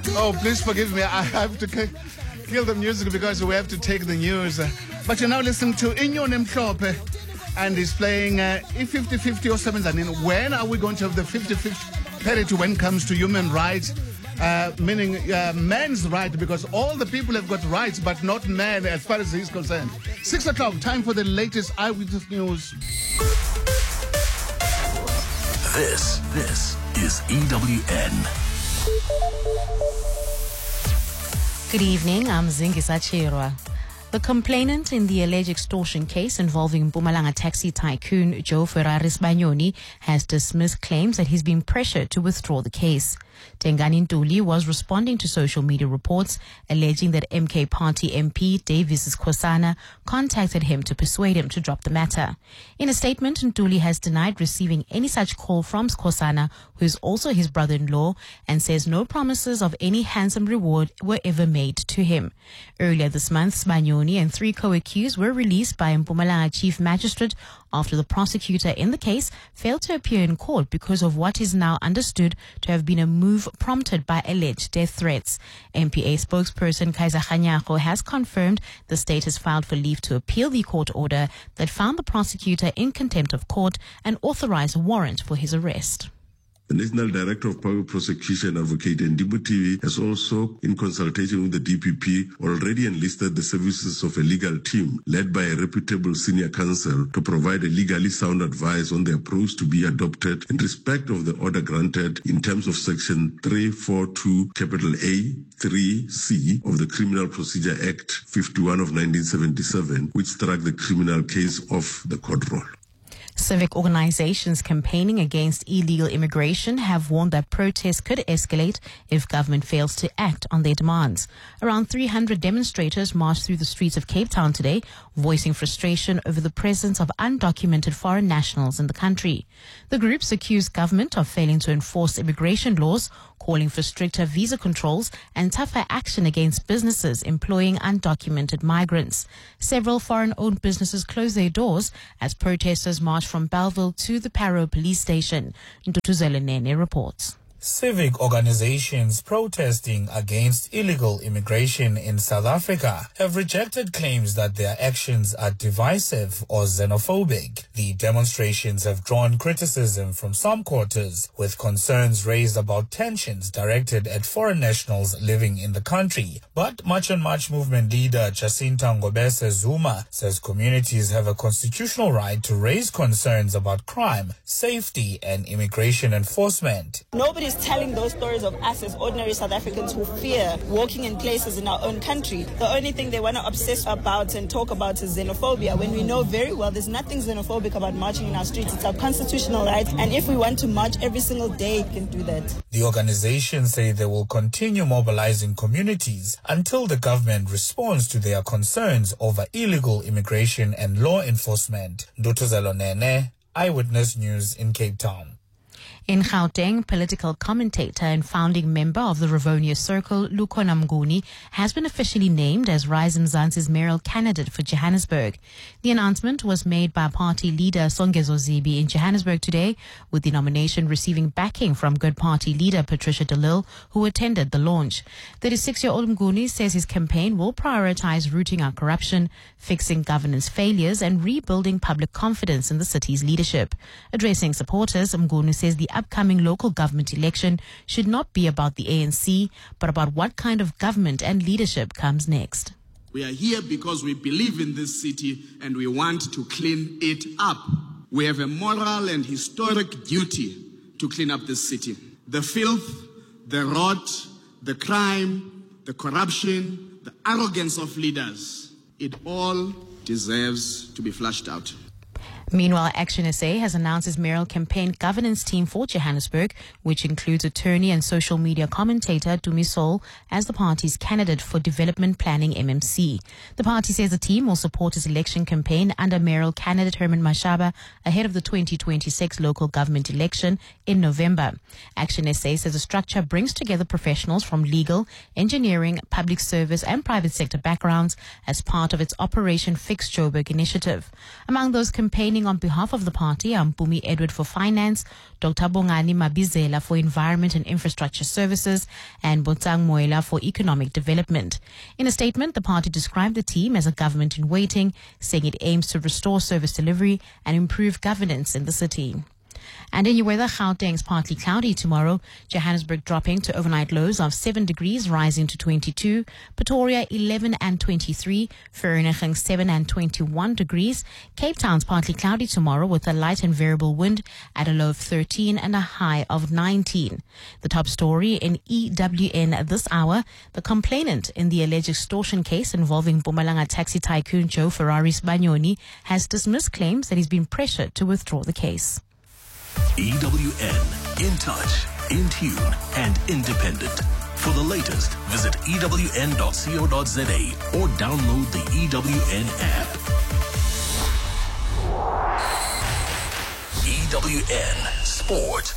Oh, please forgive me. I have to kill the music because we have to take the news. But you're now listening to Inyon Mhlope, and he's playing E50-50 or 7. When are we going to have the 50-50 parity when it comes to human rights? Meaning man's right, because all the people have got rights, but not man as far as he's concerned. 6 o'clock, time for the latest eyewitness news. This is EWN. Good evening, I'm Zingisa Chirwa. The complainant in the alleged extortion case involving Mpumalanga taxi tycoon Joe Ferraris Banyoni has dismissed claims that he's been pressured to withdraw the case. Tengani Ntuli was responding to social media reports alleging that MK Party MP Davis Khosana contacted him to persuade him to drop the matter. In a statement, Ntuli has denied receiving any such call from Khosana, who is also his brother-in-law, and says no promises of any handsome reward were ever made to him. Earlier this month, Banyoni and 3 co-accused were released by Mpumalanga Chief Magistrate after the prosecutor in the case failed to appear in court because of what is now understood to have been a move prompted by alleged death threats. MPA spokesperson Kaiser Khanyago has confirmed the state has filed for leave to appeal the court order that found the prosecutor in contempt of court and authorized a warrant for his arrest. The National Director of Public Prosecution, Advocate Ndibu has also, in consultation with the DPP, already enlisted the services of a legal team led by a reputable senior counsel to provide a legally sound advice on the approach to be adopted in respect of the order granted in terms of Section 342 A3C of the Criminal Procedure Act 51 of 1977, which struck the criminal case off the court roll. Civic organizations campaigning against illegal immigration have warned that protests could escalate if government fails to act on their demands. Around 300 demonstrators marched through the streets of Cape Town today, voicing frustration over the presence of undocumented foreign nationals in the country. The groups accused government of failing to enforce immigration laws, calling for stricter visa controls and tougher action against businesses employing undocumented migrants. Several foreign-owned businesses closed their doors as protesters marched from Belleville to the Parow police station. Ndutuzelo Nene reports. Civic organizations protesting against illegal immigration in South Africa have rejected claims that their actions are divisive or xenophobic. The demonstrations have drawn criticism from some quarters, with concerns raised about tensions directed at foreign nationals living in the country. But March on March movement leader Jacinta Ngobese Zuma says communities have a constitutional right to raise concerns about crime, safety, and immigration enforcement. Nobody is telling those stories of us as ordinary South Africans who fear walking in places in our own country. The only thing they want to obsess about and talk about is xenophobia, when we know very well there's nothing xenophobic about marching in our streets. It's our constitutional right, and if we want to march every single day, we can do that. The organizations say they will continue mobilizing communities until the government responds to their concerns over illegal immigration and law enforcement. Ndutuzelo Nene, Eyewitness News in Cape Town. In Gauteng, political commentator and founding member of the Rivonia Circle, Lukhona Mnguni, has been officially named as Rise Mzansi's mayoral candidate for Johannesburg. The announcement was made by party leader Songezo Zibi in Johannesburg today, with the nomination receiving backing from Good Party leader Patricia de Lille, who attended the launch. 36-year-old Mnguni says his campaign will prioritize rooting out corruption, fixing governance failures, and rebuilding public confidence in the city's leadership. Addressing supporters, Mnguni says the upcoming local government election should not be about the ANC, but about what kind of government and leadership comes next. We are here because we believe in this city and we want to clean it up. We have a moral and historic duty to clean up this city. The filth, the rot, the crime, the corruption, the arrogance of leaders, it all deserves to be flushed out. Meanwhile, Action SA has announced its mayoral campaign governance team for Johannesburg, which includes attorney and social media commentator Tumi Sol as the party's candidate for Development Planning MMC. The party says the team will support its election campaign under mayoral candidate Herman Mashaba ahead of the 2026 local government election in November. Action SA says the structure brings together professionals from legal, engineering, public service and private sector backgrounds as part of its Operation Fix Joburg initiative. Among those campaigning joining on behalf of the party are Mpumi Edward for Finance, Dr. Bongani Mabizela for Environment and Infrastructure Services, and Botsang Moela for Economic Development. In a statement, the party described the team as a government in waiting, saying it aims to restore service delivery and improve governance in the city. And in your weather, Gauteng's partly cloudy tomorrow. Johannesburg dropping to overnight lows of 7 degrees, rising to 22. Pretoria 11 and 23. Vereeniging 7 and 21 degrees. Cape Town's partly cloudy tomorrow with a light and variable wind at a low of 13 and a high of 19. The top story in EWN this hour: the complainant in the alleged extortion case involving Mpumalanga taxi tycoon Joe Ferrari Sibanyoni has dismissed claims that he's been pressured to withdraw the case. EWN, in touch, in tune, and independent. For the latest, visit ewn.co.za or download the EWN app. EWN Sport.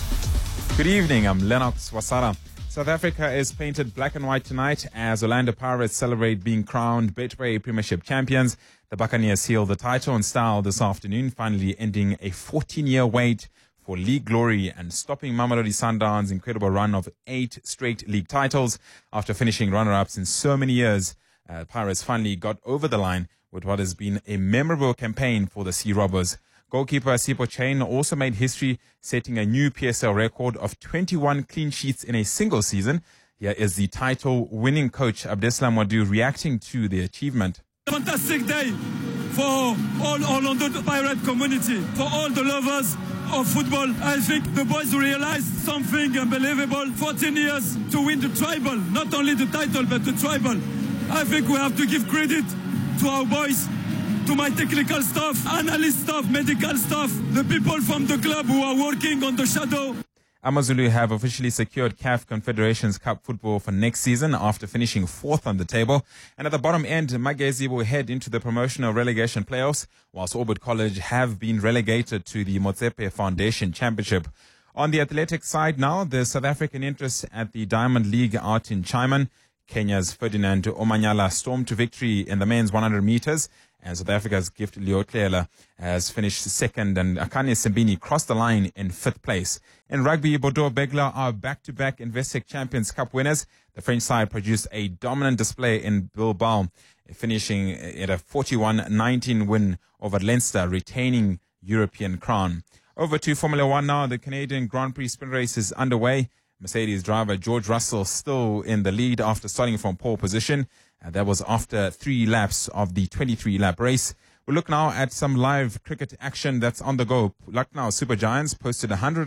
Good evening, I'm Lennox Wasara. South Africa is painted black and white tonight as Orlando Pirates celebrate being crowned Betway Premiership champions. The Buccaneers seal the title in style this afternoon, finally ending a 14-year wait for league glory and stopping Mamelodi Sundowns' incredible run of 8 straight league titles. After finishing runner-ups in so many years, Pirates finally got over the line with what has been a memorable campaign for the Sea Robbers. Goalkeeper Sipho Chain also made history, setting a new PSL record of 21 clean sheets in a single season. Here is the title-winning coach Abdeslam Wadu reacting to the achievement. Fantastic day for all Orlando Pirate community, for all the lovers of football. I think the boys realized something unbelievable. 14 years to win the tribal, not only the title but the tribal. I think we have to give credit to our boys, to my technical staff, analyst staff, medical staff, the people from the club who are working on the shadow. AmaZulu have officially secured CAF Confederations Cup football for next season after finishing 4th on the table. And at the bottom end, Magezi will head into the promotional relegation playoffs, whilst Orbit College have been relegated to the Motsepe Foundation Championship. On the athletic side now, the South African interest at the Diamond League out in Chaiman. Kenya's Ferdinand Omanyala stormed to victory in the men's 100 meters. And South Africa's Gift Leotlela has finished second, and Akane Simbini crossed the line in 5th place. In rugby, Bordeaux Begla are back-to-back Investec Champions Cup winners. The French side produced a dominant display in Bilbao, finishing at a 41-19 win over Leinster, retaining European crown. Over to Formula One now. The Canadian Grand Prix sprint race is underway. Mercedes driver George Russell still in the lead after starting from pole position. That was after 3 laps of the 23-lap race. We'll look now at some live cricket action that's on the go. Lucknow Super Giants posted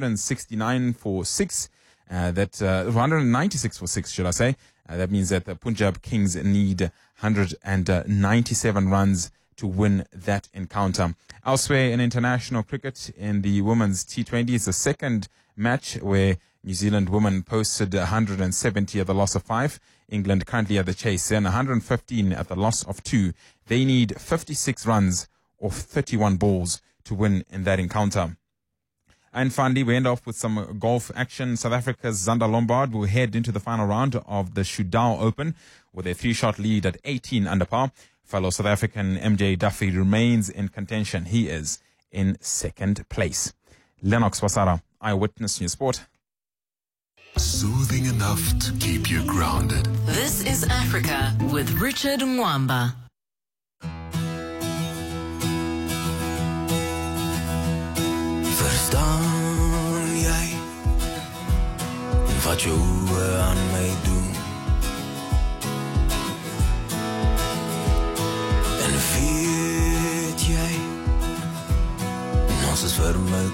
169 for 6. 196 for 6, should I say. That means that the Punjab Kings need 197 runs to win that encounter. Elsewhere in international cricket, in the women's T20, it's the second match where New Zealand women posted 170 at the loss of 5. England currently at the chase, and 115 at the loss of 2. They need 56 runs off 31 balls to win in that encounter. And finally, we end off with some golf action. South Africa's Zander Lombard will head into the final round of the Shudao Open with a 3-shot lead at 18 under par. Fellow South African MJ Duffy remains in contention. He is in 2nd place. Lennox Wasara, Eyewitness News Sport. Soothing enough to keep you grounded. This is Africa with Richard Mwamba. Verstaan jy wat jou aan my doen? En weet jy, ons is vir my